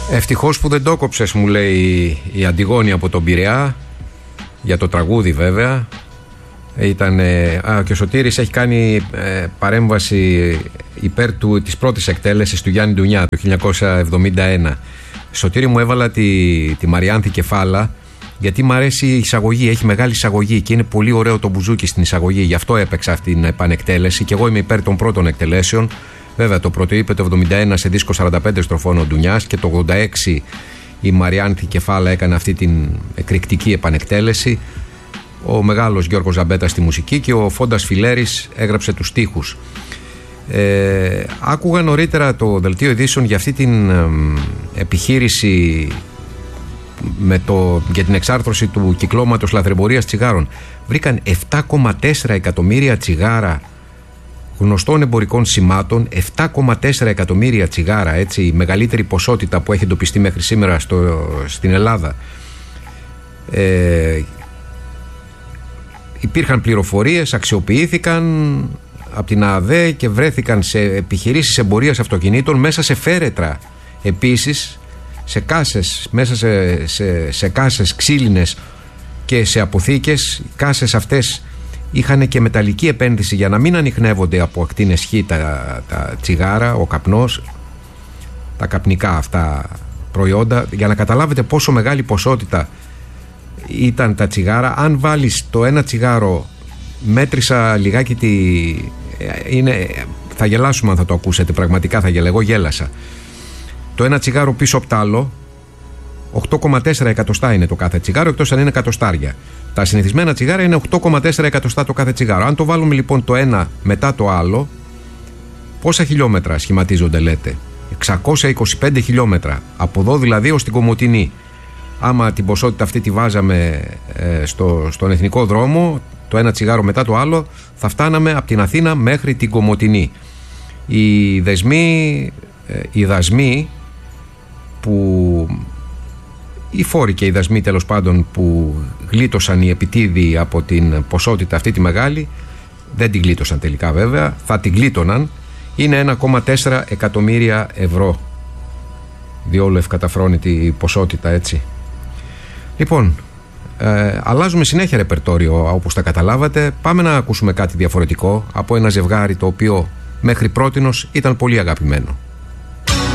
Ευτυχώς που δεν το κόψες, μου λέει η Αντιγόνη από τον Πειραιά, για το τραγούδι βέβαια. Και ο Σωτήρης έχει κάνει παρέμβαση υπέρ της πρώτης εκτέλεσης του Γιάννη Ντουνιά το 1971. Σωτήρη, μου έβαλα τη Μαριάνθη Κεφάλα, γιατί μου αρέσει η εισαγωγή, έχει μεγάλη εισαγωγή και είναι πολύ ωραίο το μπουζούκι στην εισαγωγή. Γι' αυτό έπαιξα αυτή την επανεκτέλεση και εγώ είμαι υπέρ των πρώτων εκτελέσεων. Βέβαια, το πρωτοείπε το 71 σε δίσκο 45 στροφών ο Ντουνιάς και το 86 η Μαριάνθη Κεφάλα έκανε αυτή την εκρηκτική επανεκτέλεση. Ο μεγάλος Γιώργος Ζαμπέτας στη μουσική και ο Φόντας Φιλέρης έγραψε τους στίχους. Άκουγα νωρίτερα το δελτίο ειδήσεων για αυτή την επιχείρηση για την εξάρθρωση του κυκλώματος λαθρεμπορίας τσιγάρων. Βρήκαν 7,4 εκατομμύρια τσιγάρα γνωστών εμπορικών σημάτων, 7,4 εκατομμύρια τσιγάρα, έτσι, η μεγαλύτερη ποσότητα που έχει εντοπιστεί μέχρι σήμερα στην Ελλάδα. Υπήρχαν πληροφορίες, αξιοποιήθηκαν από την ΑΔΕ και βρέθηκαν σε επιχειρήσεις εμπορίας αυτοκινήτων μέσα σε φέρετρα, επίσης σε κάσες, μέσα σε κάσες ξύλινες και σε αποθήκες. Οι κάσες αυτές είχαν και μεταλλική επένδυση για να μην ανιχνεύονται από ακτίνες χ τα τσιγάρα, ο καπνός, τα καπνικά αυτά προϊόντα. Για να καταλάβετε πόσο μεγάλη ποσότητα ήταν τα τσιγάρα, αν βάλεις το ένα τσιγάρο, μέτρησα λιγάκι θα γελάσουμε αν θα το ακούσετε, πραγματικά θα γελάσω, εγώ γέλασα. Το ένα τσιγάρο πίσω από το άλλο 8,4 εκατοστά είναι το κάθε τσιγάρο, εκτός αν είναι εκατοστάρια. Τα συνηθισμένα τσιγάρα είναι 8,4 εκατοστά το κάθε τσιγάρο. Αν το βάλουμε λοιπόν το ένα μετά το άλλο, πόσα χιλιόμετρα σχηματίζονται, λέτε? 625 χιλιόμετρα. Από εδώ δηλαδή ως την Κομοτηνή. Άμα την ποσότητα αυτή τη βάζαμε στον εθνικό δρόμο, το ένα τσιγάρο μετά το άλλο, θα φτάναμε από την Αθήνα μέχρι την Κομοτηνή. Οι δασμοί οι φόροι και οι δασμοί τέλος πάντων που γλίτωσαν οι επιτίδοι από την ποσότητα αυτή τη μεγάλη, δεν την γλίτωσαν τελικά βέβαια, θα την γλίτωναν, είναι 1,4 εκατομμύρια ευρώ. Διόλου ευκαταφρόνητη ποσότητα, έτσι. Λοιπόν, αλλάζουμε συνέχεια ρεπερτόριο, όπως τα καταλάβατε. Πάμε να ακούσουμε κάτι διαφορετικό από ένα ζευγάρι το οποίο μέχρι πρότινος ήταν πολύ αγαπημένο.